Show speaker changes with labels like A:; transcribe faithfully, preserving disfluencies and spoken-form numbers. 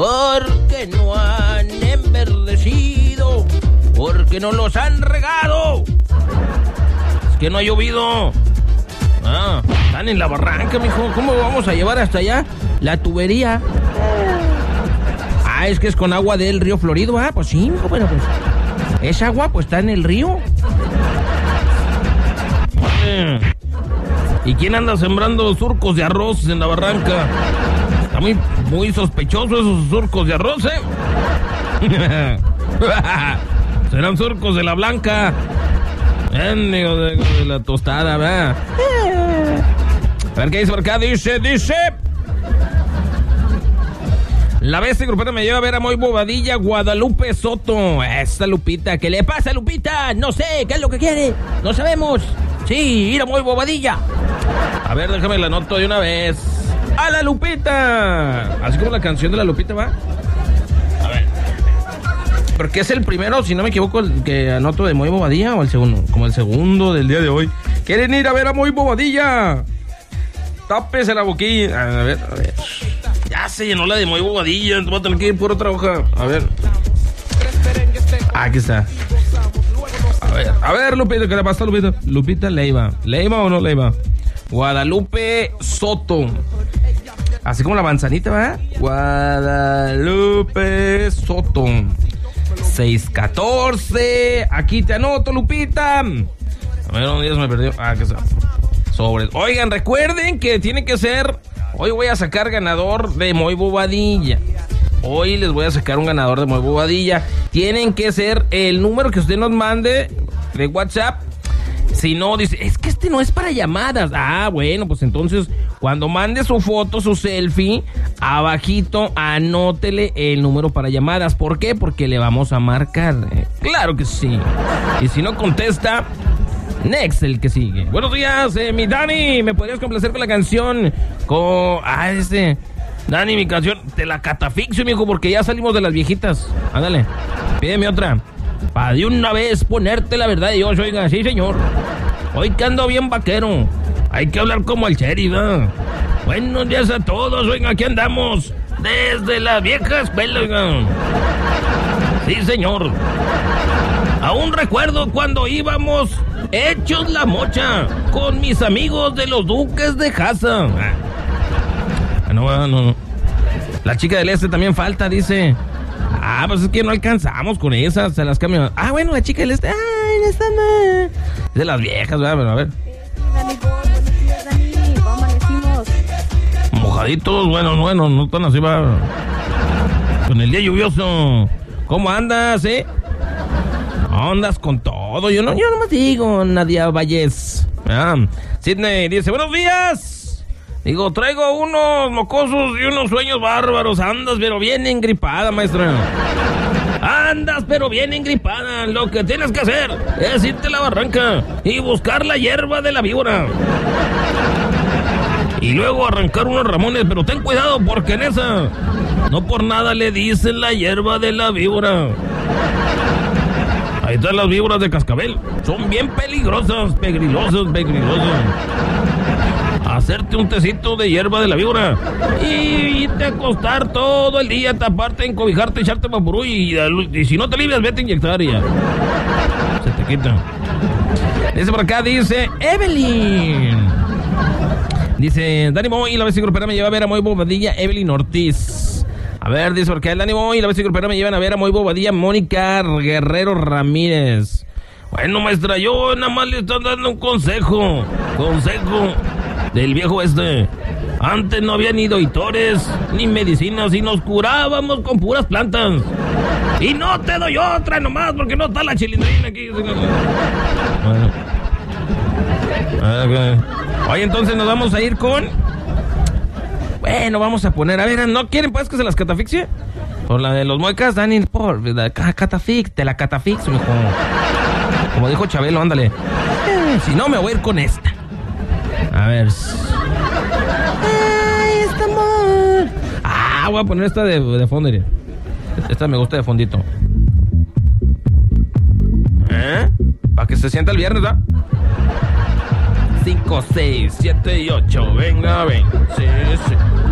A: porque no han enverdecido, porque no los han regado. Es que no ha llovido. Ah, están en la barranca, mijo. ¿Cómo vamos a llevar hasta allá la tubería? Ah, es que es con agua del río Florido. Ah, pues sí, mijo, bueno, pues esa agua pues está en el río. Eh, ¿Y quién anda sembrando surcos de arroz en la barranca? Está muy, muy sospechoso esos surcos de arroz, ¿eh? Serán surcos de la blanca. Mendigo de, de la tostada, ¿verdad? A ver qué dice por acá. Dice, dice. La bestia grupera me lleva a ver a Moy Bobadilla, Guadalupe Soto. Esa Lupita. ¿Qué le pasa, Lupita? No sé, ¿qué es lo que quiere? No sabemos. Sí, ir a Moy Bobadilla. A ver, déjame la anoto de una vez. ¡A la Lupita! Así como la canción de la Lupita, ¿va? A ver. Porque es el primero, si no me equivoco, el que anoto de Moy Bobadilla o el segundo. Como el segundo del día de hoy. ¿Quieren ir a ver a Moy Bobadilla? Tápese la boquilla. A ver, a ver. Ya se llenó la de Moy Bobadilla. Voy a tener que ir por otra hoja. A ver. Ah, aquí está. A ver, a ver, Lupita, ¿qué le pasa, Lupita? Lupita Leiva. ¿Leiva o no Leiva? Guadalupe Soto. Así como la manzanita, ¿verdad? Guadalupe Soto. seis catorce. Aquí te anoto, Lupita. A ver, un día se me perdió. Ah, que está. Sobres. Oigan, recuerden que tiene que ser. Hoy voy a sacar ganador de Moy Bobadilla. Hoy les voy a sacar un ganador de Moy Bobadilla. Tienen que ser el número que usted nos mande de WhatsApp. Si no, dice, es que este no es para llamadas. Ah, bueno, pues entonces, cuando mande su foto, su selfie, abajito, anótele el número para llamadas. ¿Por qué? Porque le vamos a marcar. Eh, claro que sí. Y si no contesta, next, el que sigue. Buenos días, eh, mi Dani. ¿Me podrías complacer con la canción? Con... Ah, este... Dani, mi canción, te la catafixio, mijo, porque ya salimos de las viejitas. Ándale, pídeme otra. Para de una vez ponerte la verdad de Dios, oiga, sí, señor. Hoy que ando bien vaquero. Hay que hablar como el sheriff, ¿eh? Buenos días a todos, oiga, aquí andamos. Desde la vieja escuela, oiga. Sí, señor. Aún recuerdo cuando íbamos hechos la mocha con mis amigos de los Duques de Haza. Ah, no, no, no. La chica del este también falta, dice. Ah, pues es que no alcanzamos con esas, se las cambian. Ah, bueno, la chica del este. Ay, esta no. Es de las viejas, ¿verdad? Pero a ver.
B: Dani, buenos días, Dani. ¿Cómo amanecimos?
A: Mojaditos, bueno, bueno, no tan así, va. Con el día lluvioso. ¿Cómo andas, eh? Andas con todo. Yo no, yo nomás digo, Nadia Valles. Ah, Sidney dice, buenos días. Digo, traigo unos mocosos y unos sueños bárbaros. Andas, pero bien engripada, maestra. Andas, pero bien engripada. Lo que tienes que hacer es irte a la barranca y buscar la hierba de la víbora. Y luego arrancar unos ramones, pero ten cuidado porque en esa no por nada le dicen la hierba de la víbora. Ahí están las víboras de cascabel. Son bien peligrosas, pegrilosas, pegrilosas. Hacerte un tecito de hierba de la víbora y irte a acostar todo el día, taparte, encobijarte, echarte vaporú y, y si no te alivias, vete a inyectar y ya. Se te quita. Dice por acá, dice Evelyn. Dice, Dani Moy y la bestia grupera me lleva a ver a Moy Bobadilla, Evelyn Ortiz. A ver, dice por acá, el Dani Moy y la bestia grupera me llevan a ver a Moy Bobadilla, Mónica Guerrero Ramírez. Bueno, maestra, yo nada más le estoy dando un consejo. Consejo del viejo este. Antes no había ni doctores ni medicinas y nos curábamos con puras plantas. Y no te doy otra nomás porque no está la chilindrina aquí. Bueno. Okay. Oye, entonces nos vamos a ir con... Bueno, vamos a poner... A ver, ¿no quieren pues que se las catafixie? Por la de los muecas, Dani, por la catafix, te la catafix, mijo. Como dijo Chabelo, ándale. Eh, si no, me voy a ir con esta. A ver. Ay, está mal. Ah, voy a poner esta de, de fondo. Esta me gusta de fondito. ¿Eh? Para que se sienta el viernes, ¿verdad? cinco, seis, siete y ocho. Venga, ven. Sí, sí.